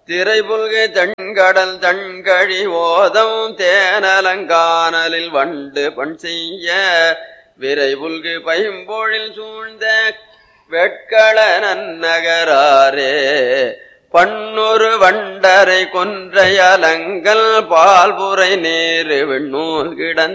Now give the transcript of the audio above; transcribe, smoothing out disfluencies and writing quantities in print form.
திரைபுல்கு தண்கடல் தண்கழி ஓதம் தேனலங்கானலில் வண்டு பண் செய்ய விரைபுல்கு பைம்பொழில் சூழ்ந்த வெட்கள நன்னகராரே பன்னொரு வண்டரை கொன்றை அலங்கல் பால்புரை நேரு வெண்ணூல் கிடந்த